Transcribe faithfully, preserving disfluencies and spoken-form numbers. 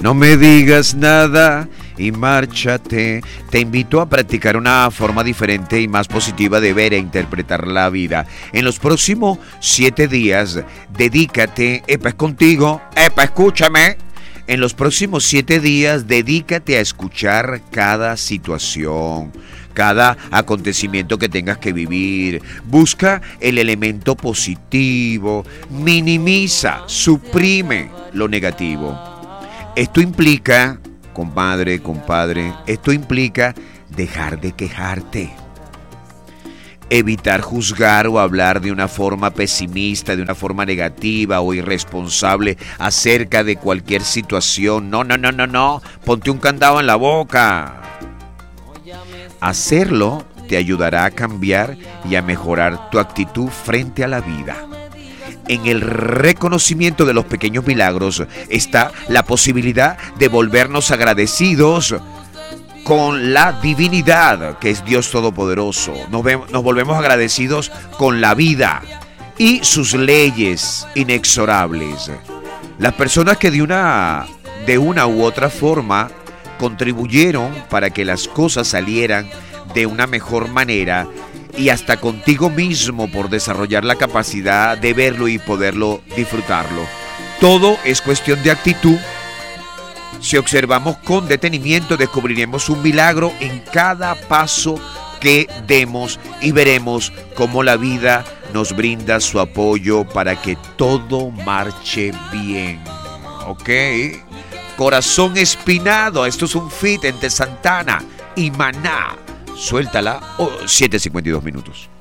No me digas nada y márchate. Te invito a practicar una forma diferente y más positiva de ver e interpretar la vida. En los próximos siete días, dedícate, epa, es contigo, epa, escúchame. En los próximos siete días, dedícate a escuchar cada situación, cada acontecimiento que tengas que vivir. Busca el elemento positivo, minimiza, suprime lo negativo. Esto implica, compadre, compadre, esto implica dejar de quejarte. Evitar juzgar o hablar de una forma pesimista, de una forma negativa o irresponsable acerca de cualquier situación. No, no, no, no, no. Ponte un candado en la boca. Hacerlo te ayudará a cambiar y a mejorar tu actitud frente a la vida. En el reconocimiento de los pequeños milagros está la posibilidad de volvernos agradecidos con la divinidad, que es Dios Todopoderoso. Nos, vemos, nos volvemos agradecidos con la vida y sus leyes inexorables. Las personas que de una, de una u otra forma contribuyeron para que las cosas salieran de una mejor manera, y hasta contigo mismo por desarrollar la capacidad de verlo y poderlo disfrutarlo. Todo es cuestión de actitud. Si observamos con detenimiento, descubriremos un milagro en cada paso que demos y veremos cómo la vida nos brinda su apoyo para que todo marche bien. ¿Ok? Corazón Espinado, esto es un feat entre Santana y Maná. Suéltala, oh, siete cincuenta y dos minutos.